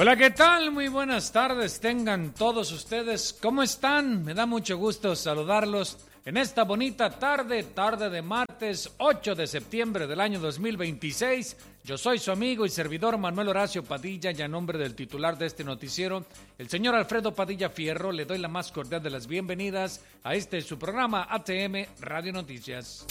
Hola, ¿qué tal? Muy buenas tardes, tengan todos ustedes. ¿Cómo están? Me da mucho gusto saludarlos en esta bonita tarde de martes 8 de septiembre del año 2026. Yo soy su amigo y servidor Manuel Horacio Padilla y a nombre del titular de este noticiero, el señor Alfredo Padilla Fierro, le doy la más cordial de las bienvenidas a su programa ATM Radio Noticias.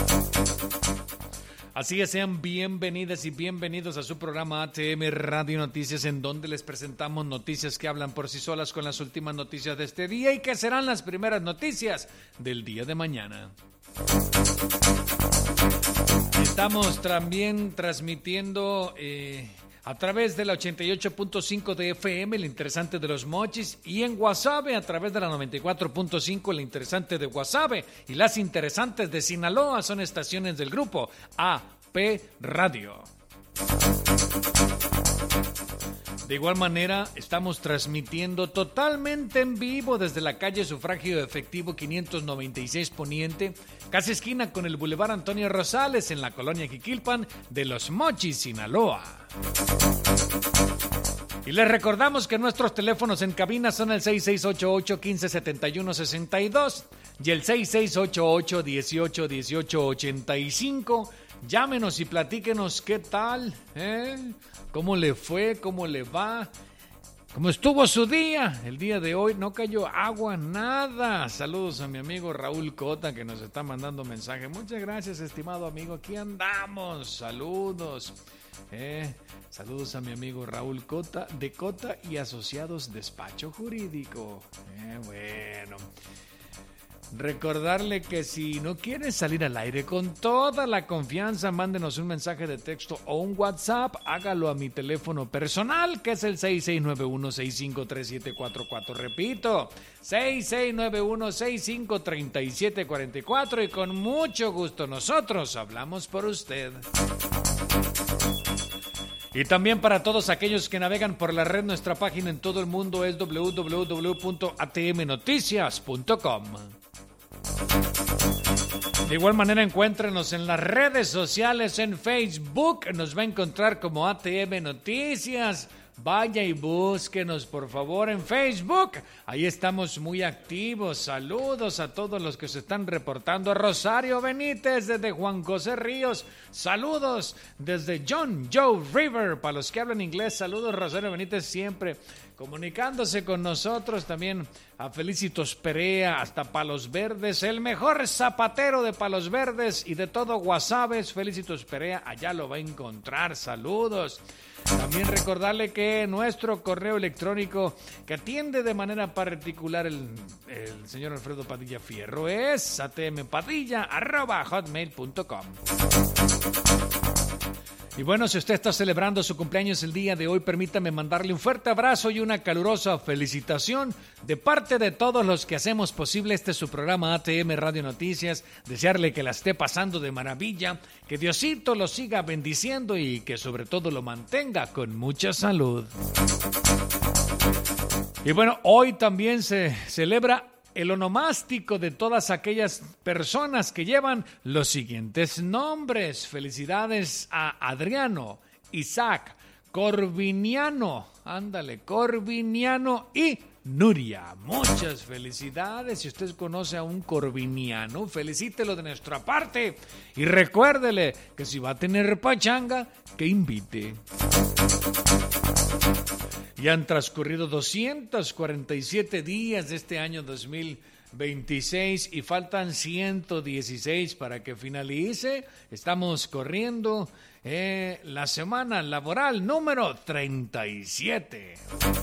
Así es, sean bienvenidas y bienvenidos a su programa ATM Radio Noticias, en donde les presentamos noticias que hablan por sí solas con las últimas noticias de este día y que serán las primeras noticias del día de mañana. Estamos también transmitiendo a través de la 88.5 de FM, el interesante de los Mochis, y en Guasave a través de la 94.5, el interesante de Guasave, y las interesantes de Sinaloa son estaciones del grupo AP Radio. De igual manera, estamos transmitiendo totalmente en vivo desde la calle Sufragio Efectivo 596 Poniente, casi esquina con el Boulevard Antonio Rosales, en la colonia Jiquilpan de Los Mochis, Sinaloa. Y les recordamos que nuestros teléfonos en cabina son el 6688-1571-62 y el 6688-181885. Llámenos y platíquenos qué tal, cómo le fue, cómo le va, cómo estuvo su día. El día de hoy no cayó agua, nada. Saludos a mi amigo Raúl Cota, que nos está mandando mensaje. Muchas gracias, estimado amigo, aquí andamos. Saludos. Saludos a mi amigo Raúl Cota, de Cota y Asociados Despacho Jurídico. Bueno, recordarle que si no quiere salir al aire con toda la confianza, mándenos un mensaje de texto o un WhatsApp, hágalo a mi teléfono personal, que es el 6691-653744. Repito, 6691-653744, y con mucho gusto nosotros hablamos por usted. Y también para todos aquellos que navegan por la red, nuestra página en todo el mundo es www.atmnoticias.com. De igual manera, encuéntrenos en las redes sociales. En Facebook nos va a encontrar como ATM Noticias. Vaya y búsquenos, por favor, en Facebook. Ahí estamos muy activos. Saludos a todos los que se están reportando. Rosario Benítez desde Juan José Ríos. Saludos desde John Joe River. Para los que hablan inglés, saludos, Rosario Benítez, siempre comunicándose con nosotros. También a Felicitos Perea, hasta Palos Verdes, el mejor zapatero de Palos Verdes y de todo Guasave, Felicitos Perea, allá lo va a encontrar. Saludos. También recordarle que nuestro correo electrónico, que atiende de manera particular el señor Alfredo Padilla Fierro, es atmpadilla@hotmail.com. Y bueno, si usted está celebrando su cumpleaños el día de hoy, permítame mandarle un fuerte abrazo y una calurosa felicitación de parte de todos los que hacemos posible su programa ATM Radio Noticias. Desearle que la esté pasando de maravilla, que Diosito lo siga bendiciendo y que sobre todo lo mantenga con mucha salud. Y bueno, hoy también se celebra el onomástico de todas aquellas personas que llevan los siguientes nombres. Felicidades a Adriano, Isaac, Corviniano, Corviniano y Nuria. Muchas felicidades. Si usted conoce a un corviniano, felicítelo de nuestra parte y recuérdele que si va a tener pachanga, que invite. Ya han transcurrido 247 días de este año 2026 y faltan 116 para que finalice. Estamos corriendo la semana laboral número 37.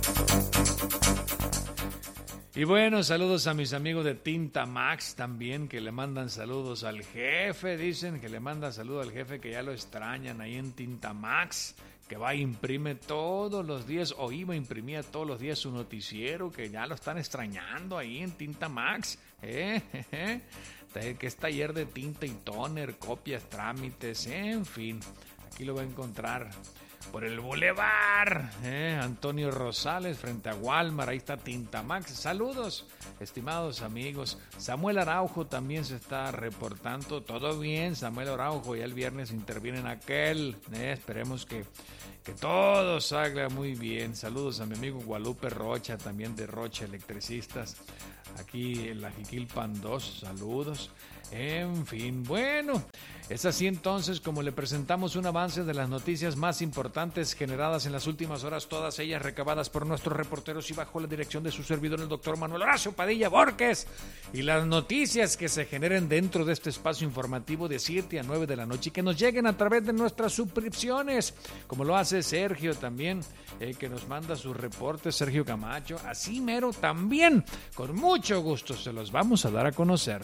Y bueno, saludos a mis amigos de Tinta Max también, que le mandan saludos al jefe. Dicen que le mandan saludos al jefe, que ya lo extrañan ahí en Tinta Max, que va e imprime todos los días, o iba a imprimir todos los días su noticiero, que ya lo están extrañando ahí en Tinta Max, que es taller de tinta y tóner, copias, trámites, en fin, aquí lo va a encontrar. por el Boulevard, Antonio Rosales frente a Walmart, ahí está Tintamax. Saludos, estimados amigos. Samuel Araujo también se está reportando. Todo bien, Samuel Araujo, ya el viernes interviene en aquel. Esperemos que todo salga muy bien. Saludos a mi amigo Guadalupe Rocha, también de Rocha Electricistas, aquí en la Jiquilpan 2. Saludos. En fin, bueno, es así entonces como le presentamos un avance de las noticias más importantes generadas en las últimas horas, todas ellas recabadas por nuestros reporteros y bajo la dirección de su servidor, el doctor Manuel Horacio Padilla Borges, y las noticias que se generen dentro de este espacio informativo de 7 a 9 de la noche y que nos lleguen a través de nuestras suscripciones, como lo hace Sergio también, que nos manda sus reportes, Sergio Camacho, así mero también, con mucho gusto se los vamos a dar a conocer.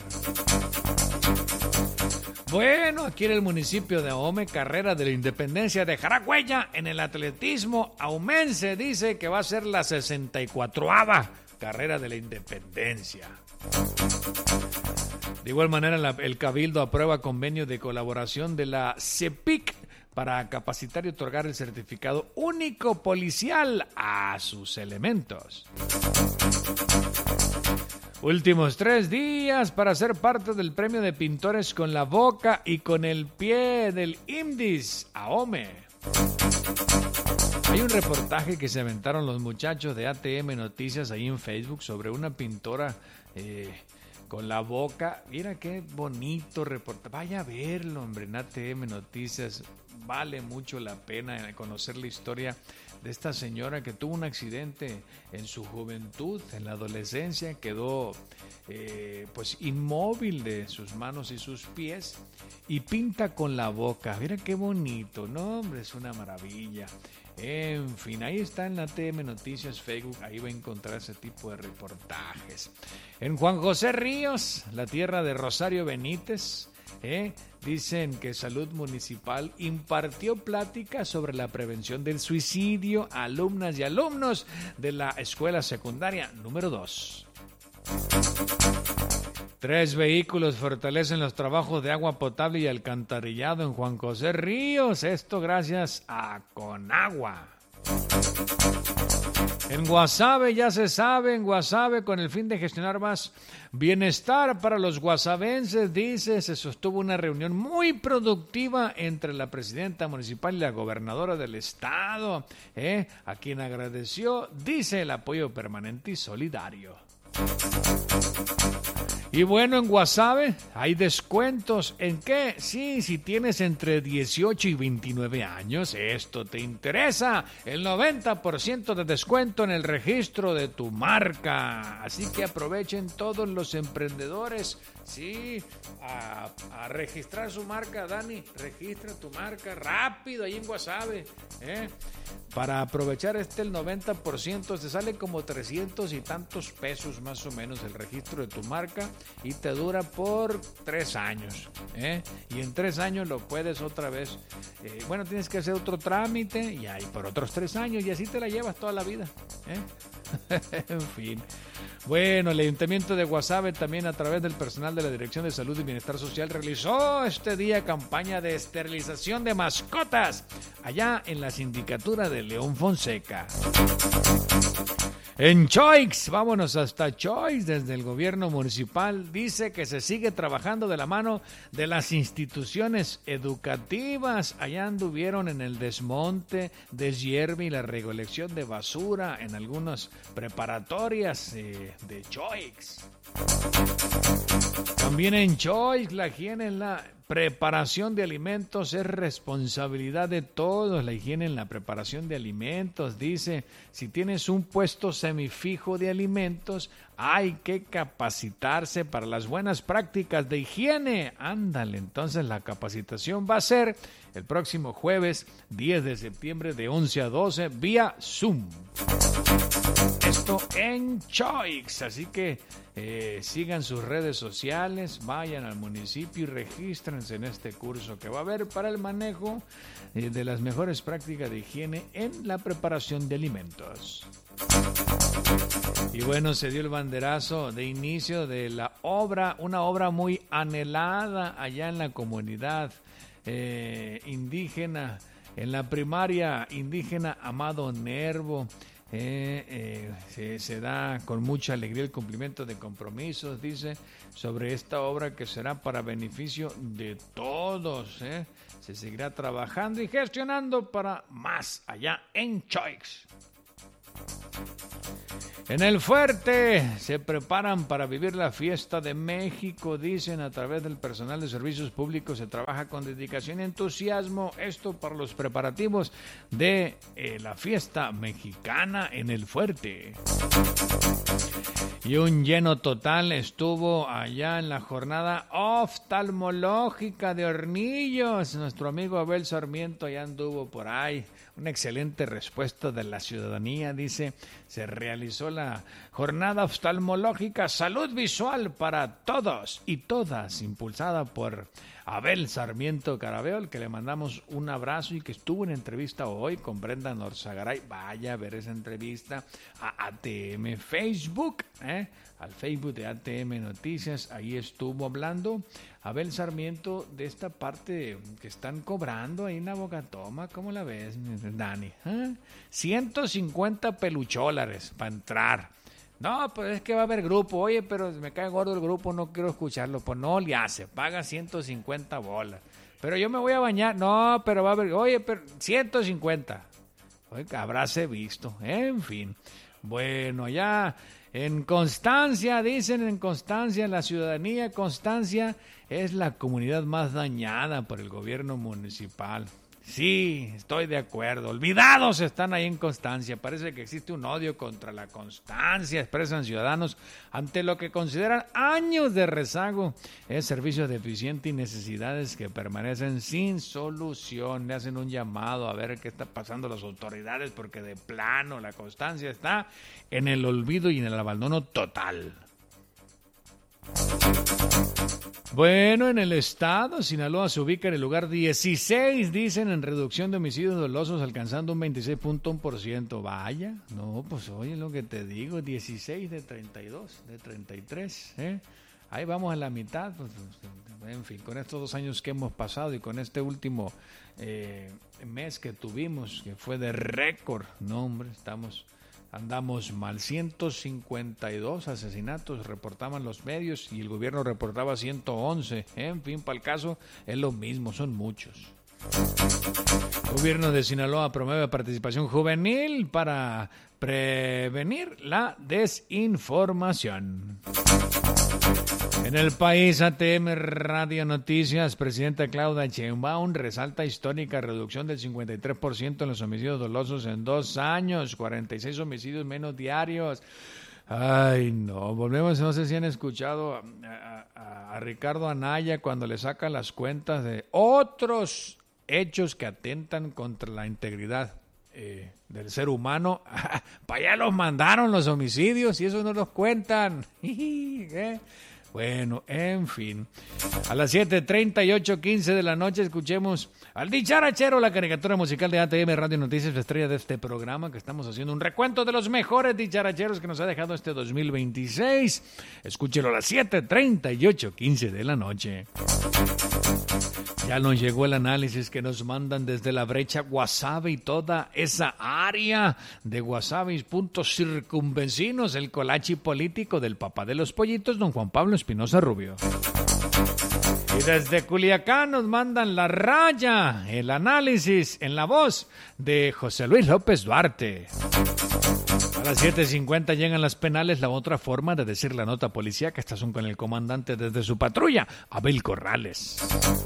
Bueno, aquí en el municipio de Ahome, carrera de la Independencia dejará huella en el atletismo. Aumense dice que va a ser la 64ª carrera de la Independencia. De igual manera, el Cabildo aprueba convenio de colaboración de la CEPIC para capacitar y otorgar el certificado único policial a sus elementos. Últimos 3 días para ser parte del premio de pintores con la boca y con el pie del IMDIS Ahome. Hay un reportaje que se aventaron los muchachos de ATM Noticias ahí en Facebook sobre una pintora con la boca. Mira qué bonito reportaje. Vaya a verlo, hombre, en ATM Noticias. Vale mucho la pena conocer la historia de esta señora que tuvo un accidente en su juventud, en la adolescencia, quedó pues inmóvil de sus manos y sus pies y pinta con la boca. Mira qué bonito, no hombre, es una maravilla. En fin, ahí está en la ATM Noticias Facebook, ahí va a encontrar ese tipo de reportajes. En Juan José Ríos, la tierra de Rosario Benítez, dicen que Salud Municipal impartió pláticas sobre la prevención del suicidio a alumnas y alumnos de la escuela secundaria número 2. 3 vehículos fortalecen los trabajos de agua potable y alcantarillado en Juan José Ríos, esto gracias a Conagua. En Guasave, ya se sabe, en Guasave, con el fin de gestionar más bienestar para los guasavenses, dice, se sostuvo una reunión muy productiva entre la presidenta municipal y la gobernadora del estado, a quien agradeció, dice, el apoyo permanente y solidario. Y bueno, en Guasave hay descuentos. ¿En qué? Sí, si tienes entre 18 y 29 años, esto te interesa. El 90% de descuento en el registro de tu marca. Así que aprovechen todos los emprendedores, sí, a registrar su marca. Dani, registra tu marca rápido ahí en Guasave, para aprovechar el 90%, te sale como 300 y tantos pesos más o menos el registro de tu marca y te dura por 3 años, y en 3 años lo puedes otra vez, tienes que hacer otro trámite y ahí por otros 3 años y así te la llevas toda la vida, en fin. Bueno, el Ayuntamiento de Guasave también a través del personal de la Dirección de Salud y Bienestar Social realizó este día campaña de esterilización de mascotas allá en la sindicatura de León Fonseca. En Choix, vámonos hasta Choix, desde el gobierno municipal, dice que se sigue trabajando de la mano de las instituciones educativas. Allá anduvieron en el desmonte, deshierve y la recolección de basura en algunas preparatorias de Choix. También en Choix, la higiene en la preparación de alimentos es responsabilidad de todos. La higiene en la preparación de alimentos, dice, si tienes un puesto semifijo de alimentos, hay que capacitarse para las buenas prácticas de higiene. Ándale, entonces la capacitación va a ser el próximo jueves 10 de septiembre de 11 a 12 vía Zoom. Esto en Choix, así que sigan sus redes sociales, vayan al municipio y regístrense en este curso que va a haber para el manejo de las mejores prácticas de higiene en la preparación de alimentos. Y bueno, se dio el banderazo de inicio de la obra, una obra muy anhelada allá en la comunidad indígena en la primaria indígena Amado Nervo. Se da con mucha alegría el cumplimiento de compromisos, dice, sobre esta obra que será para beneficio de todos. Se seguirá trabajando y gestionando para más allá en Choix. En el Fuerte se preparan para vivir la fiesta de México, dicen, a través del personal de servicios públicos se trabaja con dedicación y entusiasmo, esto para los preparativos de la fiesta mexicana en el Fuerte. Y un lleno total estuvo allá en la jornada oftalmológica de Hornillos. Nuestro amigo Abel Sarmiento ya anduvo por ahí. Una excelente respuesta de la ciudadanía, dice, se realizó la jornada oftalmológica Salud Visual para Todos y Todas, impulsada por Abel Sarmiento Carabeol, que le mandamos un abrazo y que estuvo en entrevista hoy con Brenda Norzagaray. Vaya a ver esa entrevista a ATM Facebook, al Facebook de ATM Noticias. Ahí estuvo hablando Abel Sarmiento de esta parte que están cobrando ahí en Abogacatoma. ¿Cómo la ves, Dani? 150 peluchólares para entrar. No, pues es que va a haber grupo. Oye, pero me cae gordo el grupo, no quiero escucharlo. Pues no le hace, paga 150 bolas. Pero yo me voy a bañar. No, pero va a haber, oye, pero 150. Oye, habráse visto. En fin. Bueno, ya en Constancia, dicen en Constancia, la ciudadanía, Constancia es la comunidad más dañada por el gobierno municipal. Sí, estoy de acuerdo. Olvidados están ahí en Constancia. Parece que existe un odio contra la constancia, expresan ciudadanos ante lo que consideran años de rezago. Es servicio deficiente y necesidades que permanecen sin solución. Le hacen un llamado a ver qué está pasando las autoridades porque de plano la constancia está en el olvido y en el abandono total. Bueno, en el estado, Sinaloa se ubica en el lugar 16, dicen, en reducción de homicidios dolosos, alcanzando un 26.1%. Vaya, no, pues oye lo que te digo, 16 de 32, de 33, Ahí vamos a la mitad, pues, en fin, con estos 2 años que hemos pasado y con este último mes que tuvimos, que fue de récord, no hombre, andamos mal. 152 asesinatos reportaban los medios y el gobierno reportaba 111. En fin, para el caso es lo mismo, son muchos. El gobierno de Sinaloa promueve participación juvenil para prevenir la desinformación. En el país, ATM Radio Noticias, presidenta Claudia Sheinbaum resalta histórica reducción del 53% en los homicidios dolosos en 2 años, 46 homicidios menos diarios. Ay, no, volvemos, no sé si han escuchado a Ricardo Anaya cuando le saca las cuentas de otros hechos que atentan contra la integridad del ser humano. Para allá los mandaron los homicidios y eso no los cuentan. Bueno, en fin. A las 7:38:15 de la noche escuchemos al dicharachero, la caricatura musical de ATM Radio Noticias, la estrella de este programa, que estamos haciendo un recuento de los mejores dicharacheros que nos ha dejado este 2026. Escúchelo a las 7:38:15 de la noche. Ya nos llegó el análisis que nos mandan desde la brecha Guasave y toda esa área de Guasave y puntos circunvecinos, el colachi político del papá de los pollitos, don Juan Pablo Espinosa Rubio. Y desde Culiacán nos mandan la raya, el análisis en la voz de José Luis López Duarte. A las 7:50 llegan las penales, la otra forma de decir la nota policíaca. Estas son con el comandante desde su patrulla, Abel Corrales.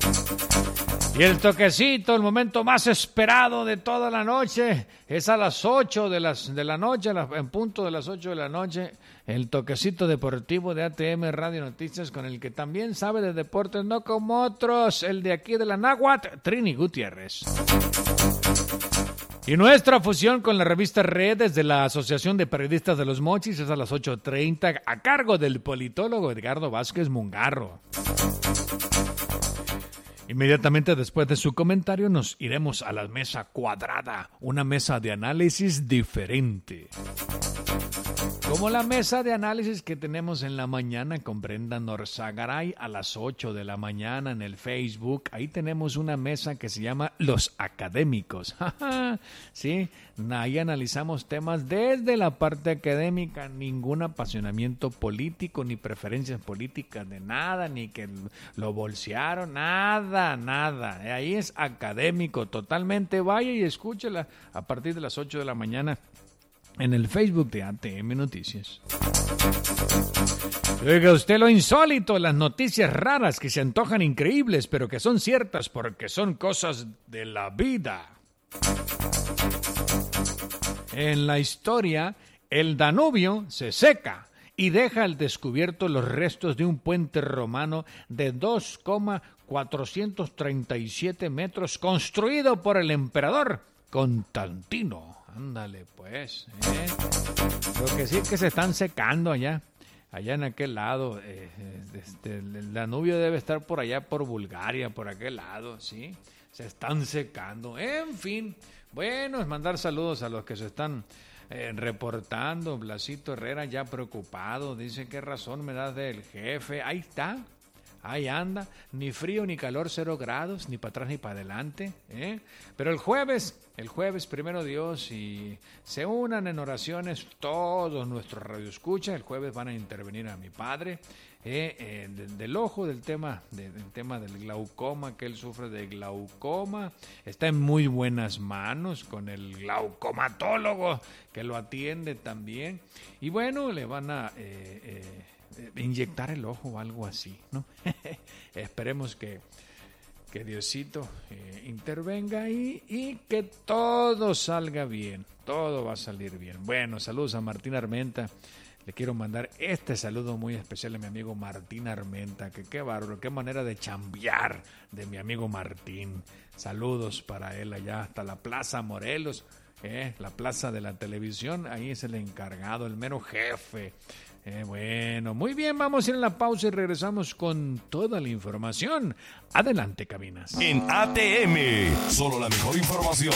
Y el toquecito, el momento más esperado de toda la noche, es a las 8 de la noche, en punto de las 8 de la noche, el toquecito deportivo de ATM Radio Noticias, con el que también sabe de deportes, no como otros, el de aquí de la Náhuatl, Trini Gutiérrez. Y nuestra fusión con la revista Redes de la Asociación de Periodistas de los Mochis es a las 8:30 a cargo del politólogo Edgardo Vázquez Mungarro. Inmediatamente después de su comentario nos iremos a la mesa cuadrada, una mesa de análisis diferente. Como la mesa de análisis que tenemos en la mañana con Brenda Norzagaray a las 8 de la mañana en el Facebook. Ahí tenemos una mesa que se llama Los Académicos. Sí, ahí analizamos temas desde la parte académica, ningún apasionamiento político, ni preferencias políticas de nada, ni que lo bolsearon, nada. Ahí es académico totalmente. Vaya y escúchela a partir de las 8 de la mañana. En el Facebook de ATM Noticias. Oiga usted lo insólito, las noticias raras que se antojan increíbles, pero que son ciertas porque son cosas de la vida. En la historia, el Danubio se seca y deja al descubierto los restos de un puente romano de 2,437 metros construido por el emperador Constantino. Ándale, pues. Lo que sí es que se están secando allá en aquel lado. El Danubio debe estar por allá, por Bulgaria, por aquel lado, ¿sí? Se están secando. En fin, bueno, es mandar saludos a los que se están reportando. Blasito Herrera ya preocupado. Dice, ¿qué razón me das del jefe? Ahí está. Ahí anda, ni frío ni calor, 0 grados, ni para atrás ni para adelante, Pero el jueves, primero Dios, y se unan en oraciones todos nuestros radioescuchas. El jueves van a intervenir a mi padre del ojo, del tema del glaucoma, que él sufre de glaucoma. Está en muy buenas manos con el glaucomatólogo que lo atiende también. Y bueno, le van a inyectar el ojo o algo así, ¿no? Esperemos que Diosito intervenga ahí y que todo salga bien, todo va a salir bien. Bueno, saludos a Martín Armenta. Le quiero mandar este saludo muy especial a mi amigo Martín Armenta, que qué bárbaro, qué manera de chambear de mi amigo Martín. Saludos para él allá hasta la Plaza Morelos, la plaza de la televisión. Ahí es el encargado, el mero jefe. Bueno, muy bien, vamos a ir a la pausa y regresamos con toda la información. Adelante, cabinas. En ATM, solo la mejor información.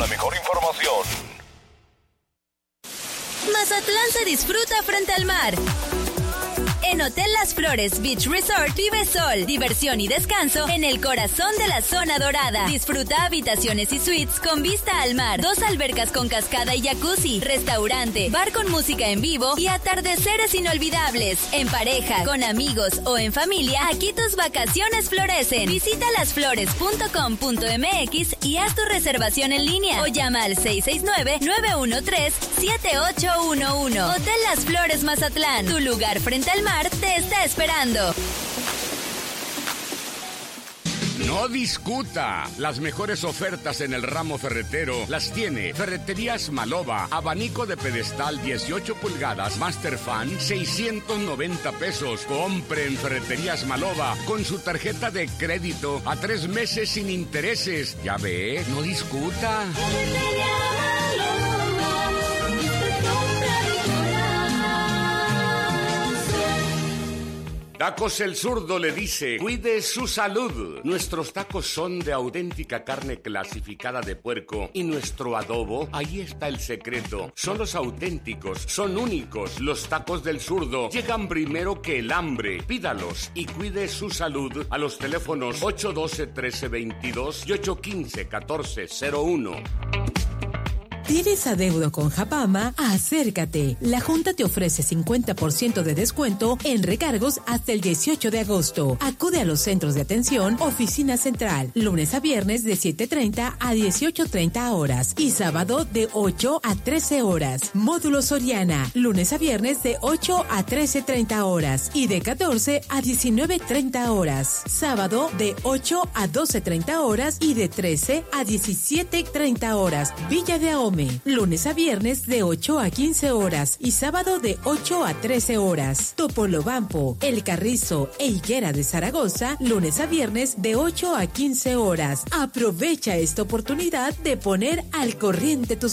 Mazatlán se disfruta frente al mar. En Hotel Las Flores Beach Resort vive sol, diversión y descanso en el corazón de la zona dorada. Disfruta habitaciones y suites con vista al mar, 2 albercas con cascada y jacuzzi, restaurante, bar con música en vivo y atardeceres inolvidables. En pareja, con amigos o en familia, aquí tus vacaciones florecen. Visita lasflores.com.mx y haz tu reservación en línea o llama al 669-913-7811. Hotel Las Flores Mazatlán, tu lugar frente al mar te está esperando. No discuta. Las mejores ofertas en el ramo ferretero las tiene Ferreterías Maloba. Abanico de pedestal 18 pulgadas Masterfan, 690 pesos. Compre en Ferreterías Maloba con su tarjeta de crédito a 3 meses sin intereses. Ya ve, no discuta. Tacos El Zurdo le dice, cuide su salud. Nuestros tacos son de auténtica carne clasificada de puerco y nuestro adobo, ahí está el secreto. Son los auténticos, son únicos. Los tacos del Zurdo llegan primero que el hambre. Pídalos y cuide su salud a los teléfonos 812-1322 y 815-1401. ¿Tienes adeudo con Japama? Acércate. La Junta te ofrece 50% de descuento en recargos hasta el 18 de agosto. Acude a los centros de atención, oficina central, lunes a viernes de 7:30 a 18:30 horas y sábado de 8 a 13 horas. Módulo Soriana, lunes a viernes de 8 a 13:30 horas y de 14 a 19:30 horas. Sábado de 8 a 12:30 horas y de 13 a 17:30 horas. Villa de Ahome, lunes a viernes de 8 a 15 horas y sábado de 8 a 13 horas. Topolobampo, El Carrizo e Higuera de Zaragoza, lunes a viernes de 8 a 15 horas. Aprovecha esta oportunidad de poner al corriente tus